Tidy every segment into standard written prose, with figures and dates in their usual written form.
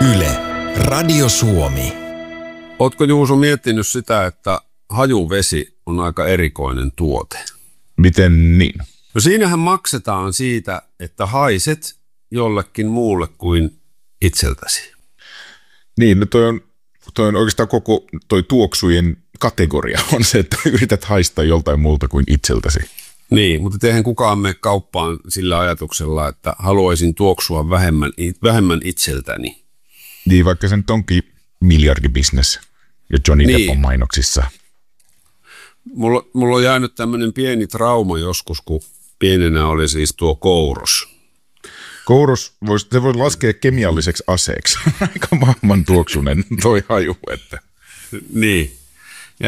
Yle, Radio Suomi. Ootko Juuso miettinyt sitä, että hajuvesi on aika erikoinen tuote? Miten niin? No siinähän maksetaan siitä, että haiset jollekin muulle kuin itseltäsi. Niin, no toi on oikeastaan koko toi tuoksujen kategoria on se, että yrität haistaa joltain muulta kuin itseltäsi. Niin, mutta eihän kukaan mene kauppaan sillä ajatuksella, että haluaisin tuoksua vähemmän itseltäni. Niin, vaikka se nyt onkin miljardibisnes ja Johnny Depp on mainoksissa. Mulla on jäänyt tämmöinen pieni trauma joskus, kun pienenä oli siis tuo kouros. Kouros se voi laskea kemialliseksi aseeksi. Aika vahvan tuoksunen toi haju. Että. Niin. Ja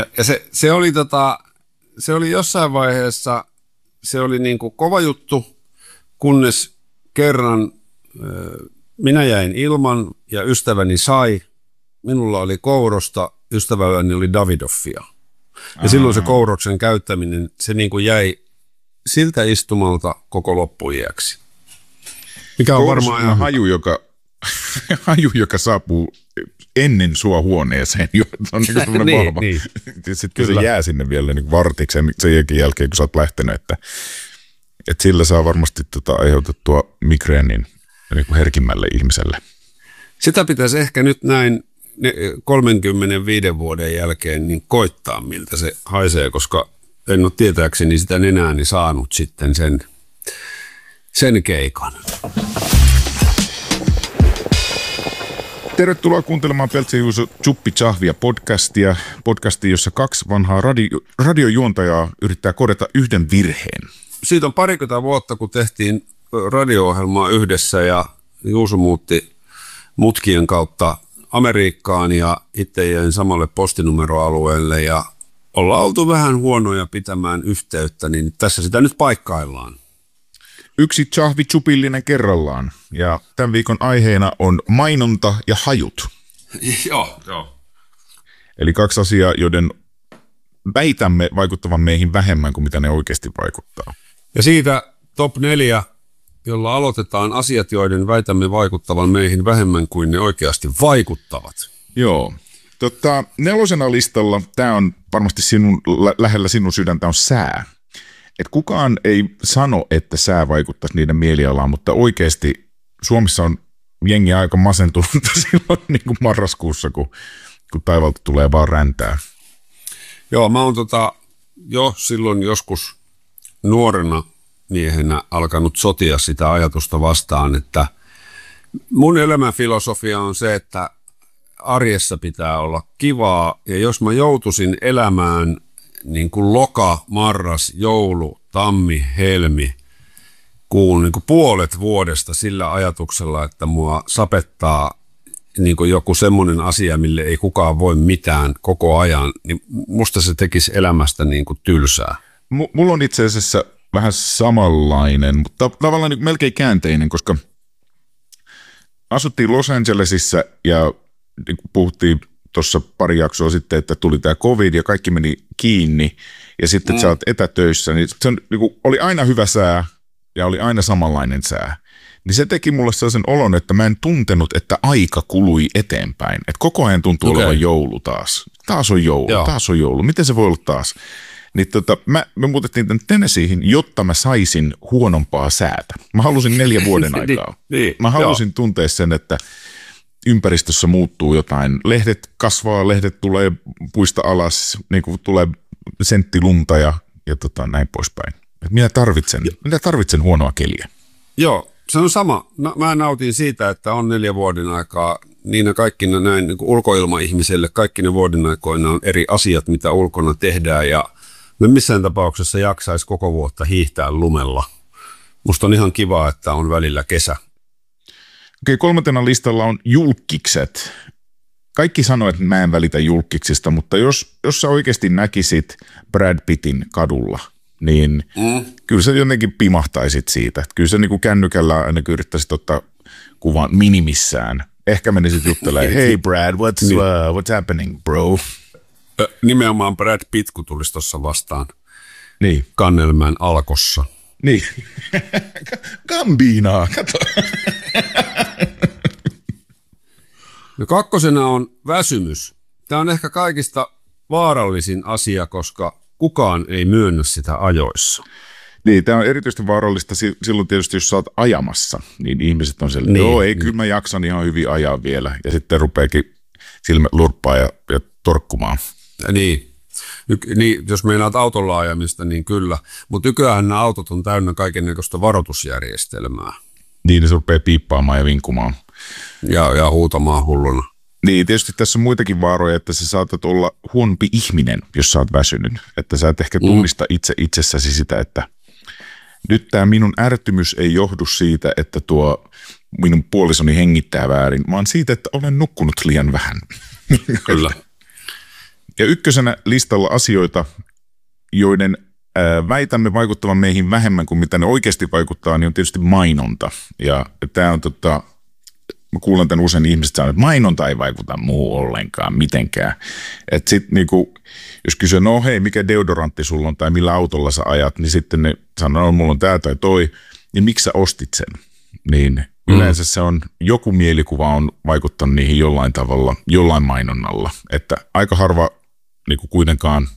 se oli jossain vaiheessa, se oli niin kuin kova juttu, kunnes kerran minä jäin ilman ja ystäväni sai. Minulla oli kourosta, ystävälläni oli Davidoffia. Ja silloin se kouroksen käyttäminen, se niin kuin jäi siltä istumalta koko loppuiäksi. Mikä on varmaan ihan haju, joka saapuu ennen sua huoneeseen. Se on niin kuin vahva. Niin. Sitten se jää sinne vielä niin vartiksi sen jälkeen, kun sä oot lähtenyt. Että sillä saa varmasti aiheutettua migreenin niin kuin herkimmälle ihmiselle. Sitä pitäisi ehkä nyt näin 35 vuoden jälkeen niin koittaa, miltä se haisee, koska en ole tietääkseni sitä nenääni saanut sitten sen keikan. Tervetuloa kuuntelemaan Peltsi Juuso Chuppi Chahvia podcastia, jossa kaksi vanhaa radiojuontajaa yrittää korjata yhden virheen. Siitä on 20 vuotta, kun tehtiin radio-ohjelmaa yhdessä ja Juuso muutti mutkien kautta Amerikkaan ja itse jäin samalle postinumeroalueelle ja ollaan oltu vähän huonoja pitämään yhteyttä, niin tässä sitä nyt paikkaillaan. Yksi Chahvi Chupillinen kerrallaan ja tämän viikon aiheena on mainonta ja hajut. Joo. Eli kaksi asiaa, joiden väitämme vaikuttavan meihin vähemmän kuin mitä ne oikeasti vaikuttaa. Ja siitä top 4, jolla aloitetaan asiat, joiden väitämme vaikuttavan meihin vähemmän kuin ne oikeasti vaikuttavat. Joo. 4. listalla, tämä on varmasti lähellä sinun sydäntä, on sää. Et kukaan ei sano, että sää vaikuttaisi niiden mielialaan, mutta oikeasti Suomessa on jengi aika masentunut silloin niin kuin marraskuussa, kun taivalta tulee vaan räntää. Joo, mä oon jo silloin joskus nuorena miehenä alkanut sotia sitä ajatusta vastaan, että mun elämänfilosofia on se, että arjessa pitää olla kivaa, ja jos mä joutuisin elämään niin kuin loka, marras, joulu, tammi, helmi, kuun niin kuin puolet vuodesta sillä ajatuksella, että mua sapettaa niin kuin joku semmoinen asia, mille ei kukaan voi mitään koko ajan, niin musta se tekisi elämästä niin kuin tylsää. Mulla on itse asiassa vähän samanlainen, mutta tavallaan niin melkein käänteinen, koska asuttiin Los Angelesissa ja puhuttiin tuossa pari jaksoa sitten, että tuli tämä COVID ja kaikki meni kiinni ja sitten että sä oot etätöissä, niin se oli aina hyvä sää ja oli aina samanlainen sää. Niin se teki mulle sellaisen olon, että mä en tuntenut, että aika kului eteenpäin. Että koko ajan tuntuu olevan joulu taas. Taas on joulu. Miten se voi olla taas? Niin me muutettiin tänne Tennesseeihin, jotta mä saisin huonompaa säätä. Mä halusin 4 vuoden aikaa. Mä halusin tuntea sen, että ympäristössä muuttuu jotain. Lehdet kasvaa, lehdet tulee puista alas, niin kuin tulee sentti lunta ja näin poispäin. Minä tarvitsen huonoa keliä. Joo, se on sama. Mä nautin siitä, että on 4 vuoden aikaa. Niinä kaikkina näin niin kuin ulkoilma-ihmiselle, kaikki ne vuoden aikoina on eri asiat, mitä ulkona tehdään ja me missään tapauksessa jaksaisi koko vuotta hiihtää lumella. Musta on ihan kiva, että on välillä kesä. Okei, 3. listalla on julkkikset. Kaikki sanoo, että mä en välitä julkkiksista, mutta jos sä oikeasti näkisit Brad Pittin kadulla, niin kyllä sä jotenkin pimahtaisit siitä. Kyllä sä niin kuin kännykällä ainakin yrittäisit ottaa kuvan minimissään. Ehkä menisit juttelemaan, hey Brad, what's happening, bro? Nimenomaan Brad Pitt, kun tulisi tuossa vastaan. Niin. Kannelmään Alkossa. Niin. Gambinaa, kato. No kakkosena on väsymys. Tämä on ehkä kaikista vaarallisin asia, koska kukaan ei myönnä sitä ajoissa. Niin, tämä on erityisesti vaarallista silloin tietysti, jos sä oot ajamassa, niin ihmiset on sellainen, joo, ei, kyllä mä jaksan ihan hyvin ajaa vielä, ja sitten rupeakin silmät lurppaa ja torkkumaan. Niin, jos meinaat autolla ajamista, niin kyllä, mutta nykyään nämä autot on täynnä kaikennäköistä varoitusjärjestelmää. Niin, se rupeaa piippaamaan ja vinkumaan. Ja huutamaan hulluna. Niin, tietysti tässä on muitakin vaaroja, että sä saatat olla huonompi ihminen, jos sä oot väsynyt. Että sä et ehkä tunnista itsessäsi sitä, että nyt tämä minun ärtymys ei johdu siitä, että tuo minun puolisoni hengittää väärin, vaan siitä, että olen nukkunut liian vähän. Kyllä. Ja ykkösenä listalla asioita, joiden väitämme vaikuttavan meihin vähemmän kuin mitä ne oikeasti vaikuttaa, niin on tietysti mainonta. Ja tämä on mä kuulen tämän usein ihmiset sanoo, että mainonta ei vaikuta muu ollenkaan, mitenkään. Että sitten niinku, jos kysyy, no hei, mikä deodorantti sulla on tai millä autolla sä ajat, niin sitten ne sanoo, no mulla on tää tai toi, niin miksi sä ostit sen? Niin yleensä se on, joku mielikuva on vaikuttanut niihin jollain tavalla, jollain mainonnalla. Että aika harva niinku kuitenkaan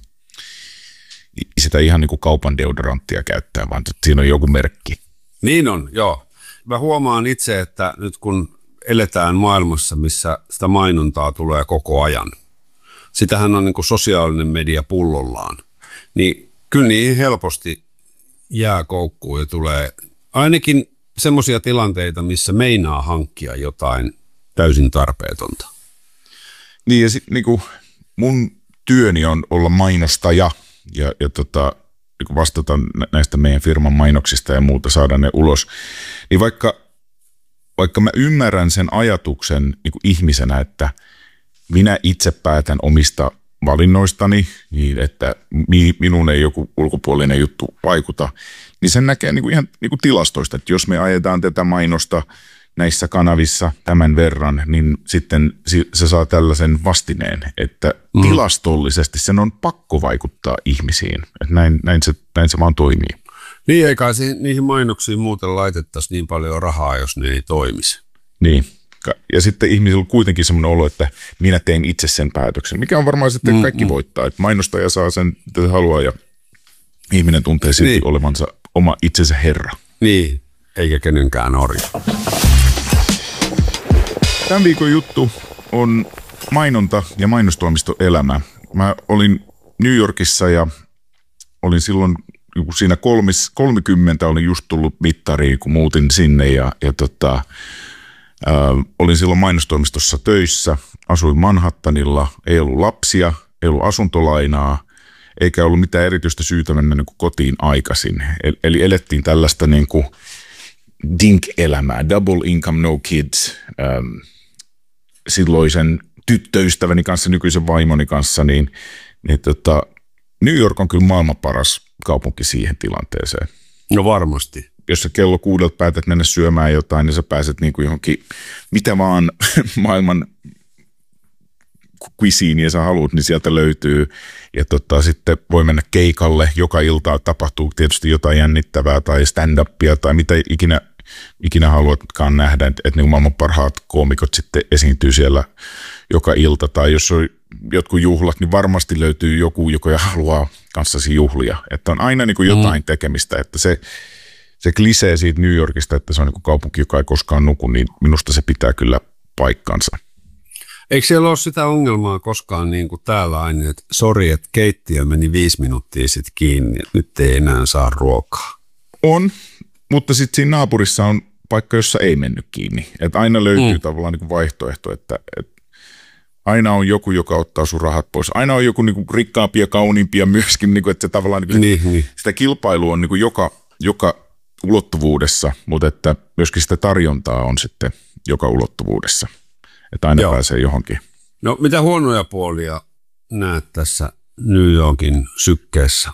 sitä ihan niinku kaupan deodoranttia käyttää, vaan siinä on joku merkki. Niin on, joo. Mä huomaan itse, että nyt kun eletään maailmassa, missä sitä mainontaa tulee koko ajan. Sitähän on niin kuin sosiaalinen media pullollaan. Niin kyllä niihin helposti jää koukkuun ja tulee ainakin semmoisia tilanteita, missä meinaa hankkia jotain täysin tarpeetonta. Niin ja sitten niin mun työni on olla mainostaja ja niin vastata näistä meidän firman mainoksista ja muuta, saada ne ulos. Niin vaikka mä ymmärrän sen ajatuksen niin kuin ihmisenä, että minä itse päätän omista valinnoistani, niin että minun ei joku ulkopuolinen juttu vaikuta, niin sen näkee niin kuin ihan niin kuin tilastoista, että jos me ajetaan tätä mainosta näissä kanavissa tämän verran, niin sitten se saa tällaisen vastineen, että tilastollisesti sen on pakko vaikuttaa ihmisiin. Että näin se vaan toimii. Niin, eikä niihin mainoksiin muuten laitettaisiin niin paljon rahaa, jos ne ei toimisi. Niin, ja sitten ihmisillä on kuitenkin semmoinen olo, että minä teen itse sen päätöksen, mikä on varmaan sitten kaikki voittaa. Että mainostaja saa sen, mitä haluaa, ja ihminen tuntee silti olevansa oma itsensä herra. Niin, eikä kenenkään orja. Tämän viikon juttu on mainonta ja mainostoimistoelämä. Mä olin New Yorkissa ja olin silloin siinä 30 olin just tullut mittariin, kun muutin sinne ja olin silloin mainostoimistossa töissä, asuin Manhattanilla, ei ollut lapsia, ei ollut asuntolainaa, eikä ollut mitään erityistä syytä mennä niin kuin kotiin aikaisin. Eli elettiin tällaista niin kuin dink-elämää, double income, no kids, silloisen tyttöystäväni kanssa, nykyisen vaimoni kanssa, niin New York on kyllä maailman paras kaupunki siihen tilanteeseen. No varmasti. Jos sä kello 6 päätät mennä syömään jotain, niin sä pääset niin kuin johonkin, mitä vaan maailman cuisine sä haluat, niin sieltä löytyy. Ja sitten voi mennä keikalle, joka ilta tapahtuu tietysti jotain jännittävää tai stand-upia tai mitä ikinä haluatkaan nähdä, että niin kuin maailman parhaat koomikot sitten esiintyy siellä joka ilta. Tai jos on jotkut juhlat, niin varmasti löytyy joku, joka haluaa kanssasi juhlia. Että on aina niin kuin jotain tekemistä, että se klisee siitä New Yorkista, että se on niin kuin kaupunki, joka ei koskaan nuku, niin minusta se pitää kyllä paikkansa. Eikö siellä ole sitä ongelmaa koskaan niin kuin täällä aina, että sori, että keittiö meni 5 minuuttia sitten kiinni, että nyt ei enää saa ruokaa? On, mutta sitten siinä naapurissa on paikka, jossa ei mennyt kiinni. Että aina löytyy tavallaan niin kuin vaihtoehto, että aina on joku, joka ottaa sun rahat pois. Aina on joku niin kuin rikkaampi ja kauniimpi ja myöskin, niin kuin, että se tavallaan niin. Sitä kilpailua on niin kuin joka ulottuvuudessa, mutta että myöskin sitä tarjontaa on sitten joka ulottuvuudessa. Että aina pääsee johonkin. No mitä huonoja puolia näet tässä New Yorkin sykkeessä?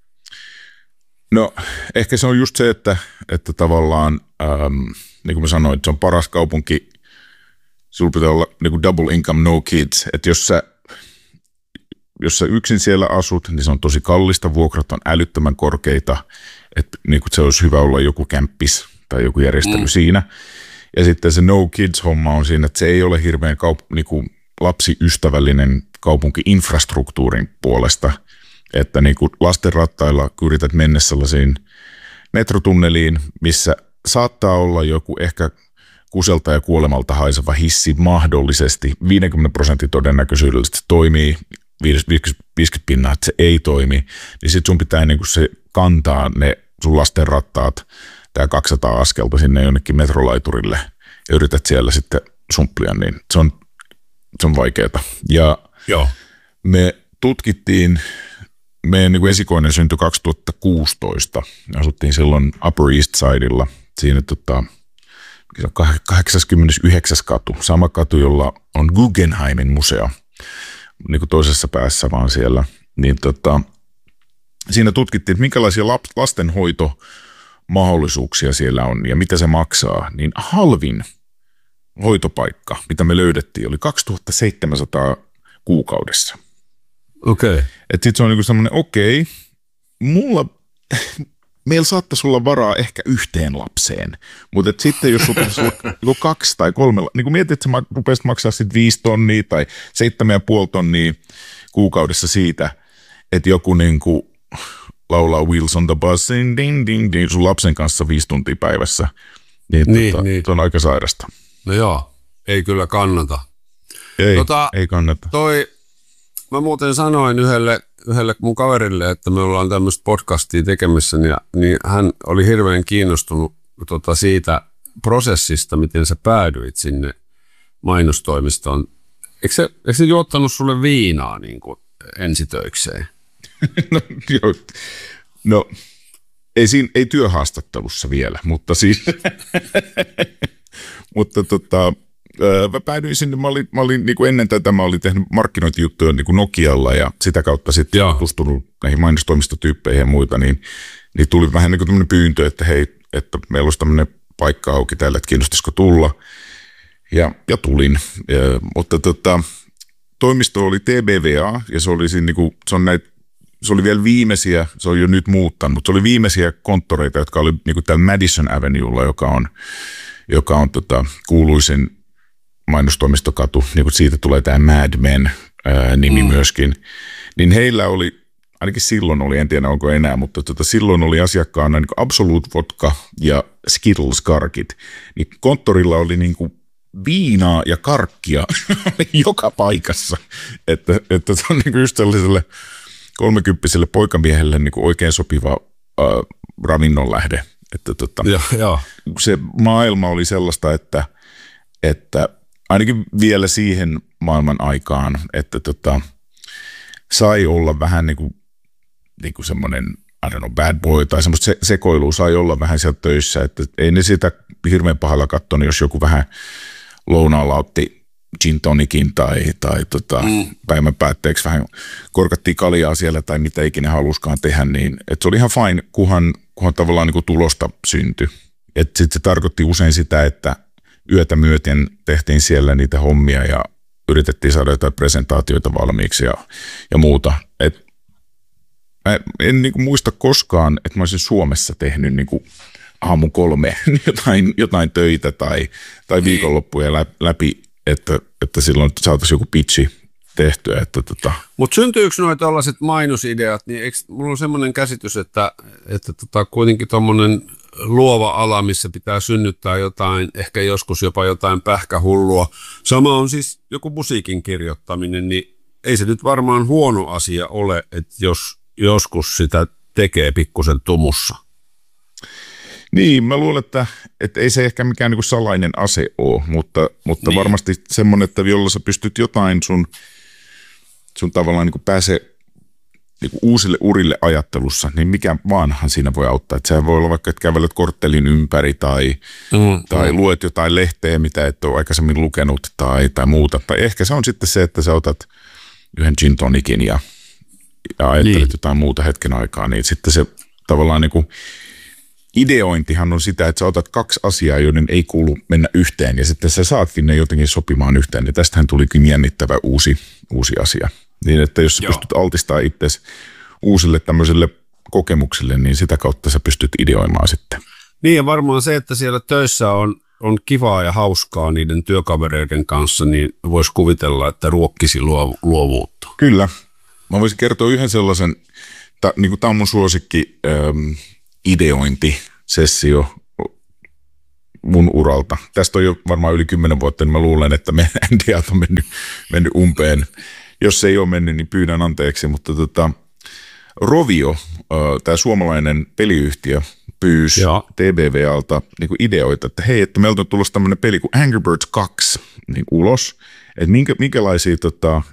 No ehkä se on just se, että tavallaan, niin kuin mä sanoin, että se on paras kaupunki. Sulla pitää olla niin kuin double income, no kids. Että jos sä yksin siellä asut, niin se on tosi kallista. Vuokrat on älyttömän korkeita. Että niin kuin se olisi hyvä olla joku kämppis tai joku järjestely siinä. Ja sitten se No Kids-homma on siinä, että se ei ole hirveän niinku lapsiystävällinen kaupunki-infrastruktuurin puolesta, että niinku lasten rattailla yrität mennä sellaisiin metrotunneliin, missä saattaa olla joku ehkä kuselta ja kuolemalta haiseva hissi mahdollisesti 50% todennäköisyydellä, että se toimii, 50%, että se ei toimi, niin sitten sun pitää niinku se kantaa ne sun lasten rattaat, tää 200 askelta sinne jonnekin metrolaiturille ja yrität siellä sitten sumplia, niin se on vaikeaa. Ja Joo. me tutkittiin, meidän niin kuin esikoinen syntyi 2016, asuttiin silloin Upper East Sidella, siinä 89. katu, sama katu, jolla on Guggenheimin museo, niin kuin toisessa päässä vaan siellä, niin siinä tutkittiin, että minkälaisia lastenhoitomahdollisuuksia siellä on ja mitä se maksaa, niin halvin hoitopaikka, mitä me löydettiin, oli 2700 kuukaudessa. Okei. Että sitten se on niinku semmoinen, meillä saattaisi olla varaa ehkä yhteen lapseen, mutta sitten jos sulla pitäisi olla 2 tai 3, niin kun mietit, että sä rupeaisit maksaa sitten 5 tonnia tai 7,5 tonnia kuukaudessa siitä, että joku niinku laulaa Wheels on the Bus, ding, ding, ding, sun lapsen kanssa 5 tuntia päivässä, niin. Se on aika sairasta. No joo, ei kyllä kannata. Ei kannata. Mä muuten sanoin yhdelle mun kaverille, että me ollaan tämmöistä podcastia tekemässä, niin hän oli hirveän kiinnostunut siitä prosessista, miten sä päädyit sinne mainostoimistoon. Eikö se juottanut sulle viinaa niin kuin ensitöikseen? No ei työhaastattelussa vielä, mutta siis mä päädyin sinne, mä olin niin kuin ennen tätä, mä olin tehnyt markkinointijuttuja niin kuin Nokialla ja sitä kautta sitten tutustunut näihin mainostoimistotyyppeihin ja muita, niin tuli vähän niin kuin tämmöinen pyyntö, että hei, että meillä olisi tämmöinen paikka auki täällä, että kiinnostaisiko tulla. Ja tulin, mutta toimisto oli TBVA ja se oli siinä niin kuin, se oli vielä viimeisiä, se on jo nyt muuttanut, mutta se oli viimeisiä konttoreita, jotka oli niin kuin täällä Madison Avenuella, joka on kuuluisin mainostoimistokatu, niin kuin siitä tulee tämä Mad Men nimi myöskin, niin heillä oli, ainakin silloin oli, en tiedä onko enää, mutta silloin oli asiakkaana niin kuin Absolute Vodka ja Skittles karkit, niin konttorilla oli niin kuin viinaa ja karkkia joka paikassa, että se on niin kuin just sellaiselle 30-vuotiaille poikamiehelle niin kuin oikein sopiva ravinnon lähde. Se maailma oli sellaista, että ainakin vielä siihen maailman aikaan, että sai olla vähän niin kuin semmoinen, I don't know, bad boy tai semmoista sekoilua sai olla vähän siellä töissä, että ei ne sitä hirveän pahalla katsonut, jos joku vähän lounaalla otti gin tonicin tai päivän päätteeksi vähän korkattiin kaljaa siellä tai mitä ikinä haluskaan tehdä, niin että se oli ihan fine, kunhan tavallaan niin kuin tulosta syntyi. Sitten se tarkoitti usein sitä, että yötä myöten tehtiin siellä niitä hommia ja yritettiin saada jotain presentaatioita valmiiksi ja muuta. En niin kuin muista koskaan, että mä olisin Suomessa tehnyt niin kuin aamu 3 jotain töitä tai viikonloppuja läpi, että silloin saataisiin joku pitchi tehtyä. Mutta syntyykö nuo tällaiset mainosideat, niin eikö mulla on semmoinen käsitys, että kuitenkin tuommoinen luova ala, missä pitää synnyttää jotain, ehkä joskus jopa jotain pähkähullua. Sama on siis joku musiikin kirjoittaminen, niin ei se nyt varmaan huono asia ole, että jos joskus sitä tekee pikkusen tumussa. Niin, mä luulen, että ei se ehkä mikään niin salainen ase ole, mutta niin. Varmasti semmoinen, että jolla sä pystyt jotain sun tavallaan niin pääse niin uusille urille ajattelussa, niin mikä vaanhan siinä voi auttaa. Että sehän voi olla vaikka, että kävelet korttelin ympäri tai luet jotain lehteä, mitä et ole aikaisemmin lukenut tai muuta. Tai ehkä se on sitten se, että sä otat yhden gin tonicin ja ajattelet jotain muuta hetken aikaa, niin sitten se tavallaan niin kuin ideointihan on sitä, että sä otat 2 asiaa, joiden ei kuulu mennä yhteen, ja sitten sä saatkin ne jotenkin sopimaan yhteen, ja tästähän tulikin jännittävä uusi asia. Niin, että jos sä pystyt altistamaan itsesi uusille tämmöisille kokemuksille, niin sitä kautta sä pystyt ideoimaan sitten. Niin, ja varmaan se, että siellä töissä on kivaa ja hauskaa niiden työkavereiden kanssa, niin voisi kuvitella, että ruokkisi luovuutta. Kyllä. Mä voisin kertoa yhden sellaisen, niin tämä on mun suosikki ideointisessio mun uralta. Tästä on jo varmaan yli 10 vuotta, niin mä luulen, että meidän ideat on mennyt umpeen. Jos se ei ole mennyt, niin pyydän anteeksi, mutta Rovio, tämä suomalainen peliyhtiö, pyysi TBValta niin ideoita, että hei, että meiltä on tulossa tämmöinen peli kuin Angry Birds 2 niin ulos, että minkälaisia